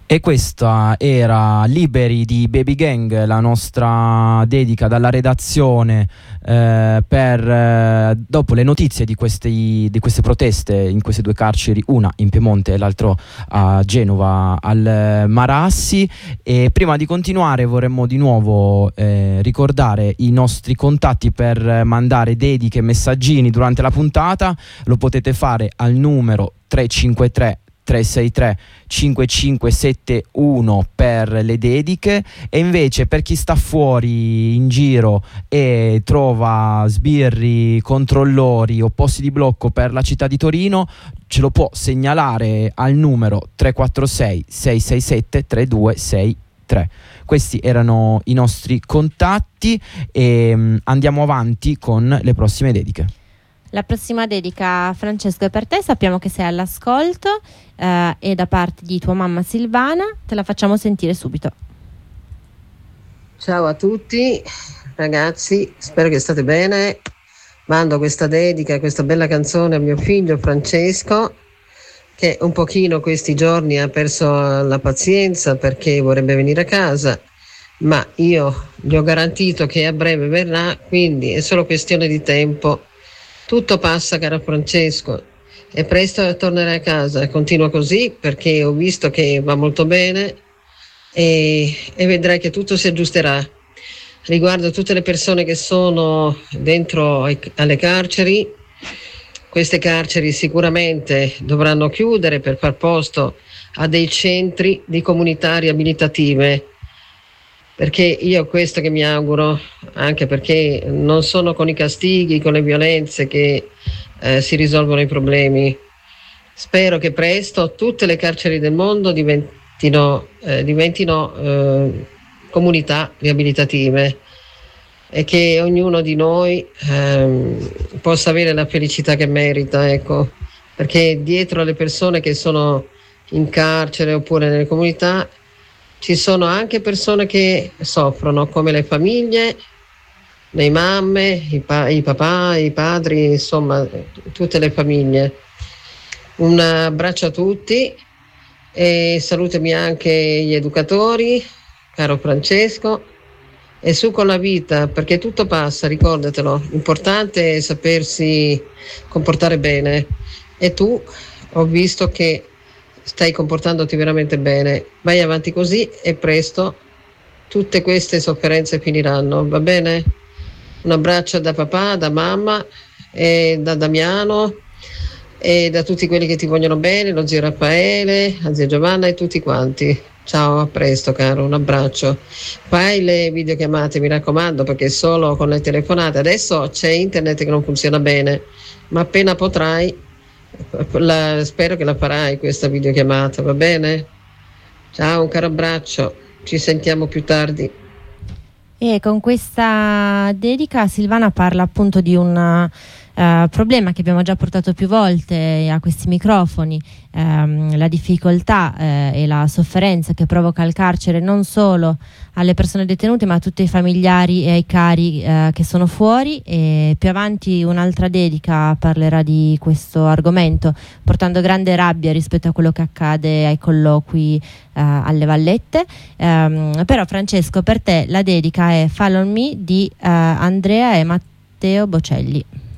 E questa era Liberi di Baby Gang, la nostra dedica dalla redazione per dopo le notizie di queste proteste in queste due carceri, una in Piemonte e l'altro a Genova al Marassi. E prima di continuare vorremmo di nuovo ricordare i nostri contatti per mandare dediche e messaggini durante la puntata. Lo potete fare al numero 353 363 5571 per le dediche, e invece per chi sta fuori in giro e trova sbirri, controllori o posti di blocco per la città di Torino, ce lo può segnalare al numero 346 667 3263. Questi erano i nostri contatti e andiamo avanti con le prossime dediche. La prossima dedica, Francesco, è per te. Sappiamo che sei all'ascolto e da parte di tua mamma Silvana. Te la facciamo sentire subito. Ciao a tutti ragazzi, spero che state bene. Mando questa dedica, questa bella canzone a mio figlio Francesco, che un pochino questi giorni ha perso la pazienza perché vorrebbe venire a casa, ma io gli ho garantito che a breve verrà, quindi è solo questione di tempo. Tutto passa, caro Francesco, e presto tornerai a casa. Continua così perché ho visto che va molto bene e vedrai che tutto si aggiusterà. Riguardo a tutte le persone che sono dentro alle carceri, queste carceri sicuramente dovranno chiudere per far posto a dei centri di comunità riabilitative, perché io questo che mi auguro, anche perché non sono con i castighi, con le violenze che si risolvono i problemi. Spero che presto tutte le carceri del mondo diventino comunità riabilitative e che ognuno di noi possa avere la felicità che merita, ecco, perché dietro alle persone che sono in carcere oppure nelle comunità ci sono anche persone che soffrono, come le famiglie, le mamme, i papà, i padri, insomma tutte le famiglie. Un abbraccio a tutti e salutami anche gli educatori, caro Francesco, e su con la vita, perché tutto passa, ricordatelo. L'importante è sapersi comportare bene, e tu ho visto che stai comportandoti veramente bene. Vai avanti così e presto tutte queste sofferenze finiranno, va bene? Un abbraccio da papà, da mamma e da Damiano e da tutti quelli che ti vogliono bene, lo zio Raffaele, la zia Giovanna e tutti quanti. Ciao, a presto caro, un abbraccio. Fai le videochiamate, mi raccomando, perché solo con le telefonate. Adesso c'è internet che non funziona bene, ma appena potrai spero che la farai questa videochiamata, va bene? Ciao, un caro abbraccio, ci sentiamo più tardi. E con questa dedica Silvana parla appunto di un problema che abbiamo già portato più volte a questi microfoni, la difficoltà e la sofferenza che provoca il carcere non solo alle persone detenute ma a tutti i familiari e ai cari che sono fuori. E più avanti un'altra dedica parlerà di questo argomento, portando grande rabbia rispetto a quello che accade ai colloqui alle Vallette. Però Francesco, per te la dedica è Fall on Me di Andrea e Matteo Bocelli.